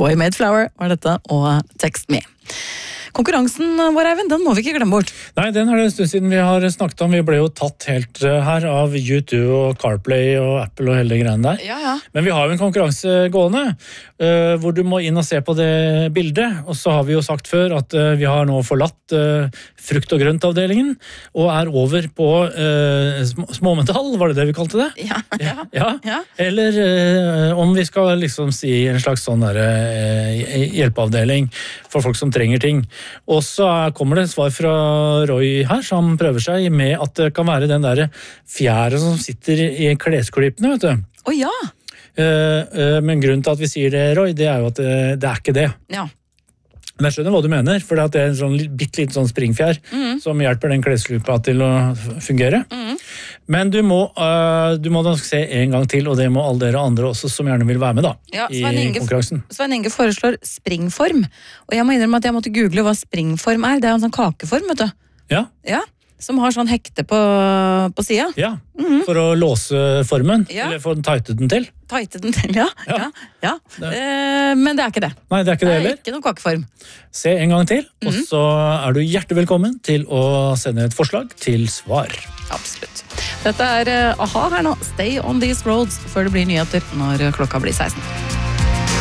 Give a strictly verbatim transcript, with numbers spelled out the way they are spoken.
Boy Made Flower var dette, og Text Me. Konkurransen vår, Eivind, den må vi ikke glemme bort. Nei, den er det en stund siden vi har snakket om. Vi ble jo tatt helt her av YouTube og CarPlay og Apple og hele det greiene der. Ja, ja. Men vi har jo en konkurranse gående, uh, hvor du må inn og se på det bildet. Og så har vi jo sagt før at uh, vi har nå forlatt uh, frukt- og grøntavdelingen, og er over på uh, sm småmetall, var det det vi kalte det? Ja, ja. ja. ja. Eller uh, om vi skal liksom si en slags sånn der, uh, hjelpeavdeling for folk som trenger ting. Og så kommer det svar fra Roy her, som prøver seg med at det kan være den der fjære som sitter i klesklippene, vet du. Å ja! Uh, uh, men grunnen til at vi sier det, Roy, det er jo at det, det er ikke det. Ja. Men jeg skjønner hva du mener, for det er en sånn bitteliten sånn springfjær mm. som hjelper den klesklypa til å fungere. Mm. Men du må, uh, du må nok se en gang til, og det må alle dere andre også som gjerne vil være med da, ja, i Inge, konkurransen. Svein Inge foreslår springform, og jeg må innrømme at jeg måtte google hva springform er. Det er en sånn kakeform, vet du. Ja. Ja, som har sånn hekte på, på siden. Ja, mm-hmm. for å låse formen, ja. eller for å tighte den til. Tighte den til, ja. ja. ja, ja. Eh, men det er ikke det. Nei, det er ikke det heller. Det er ikke noen kakeform. Se en gang til, mm-hmm. og så er du hjertelig velkommen til å sende et forslag til svar. Absolutt. Dette er uh, A-ha her nå. Stay on these roads, før det blir nyheter når klokka blir seksten.